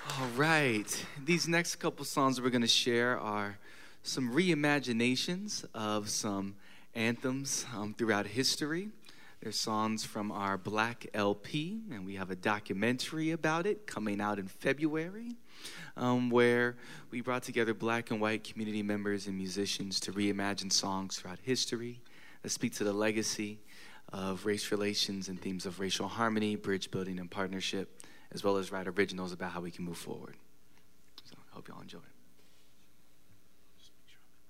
All right. These next couple songs we're going to share are some reimaginations of some anthems throughout history. They're songs from our Black LP, and we have a documentary about it coming out in February, where we brought together Black and white community members and musicians to reimagine songs throughout history that speak to the legacy of race relations and themes of racial harmony, bridge building, and partnership, as well as write originals about how we can move forward. So I hope y'all enjoy it.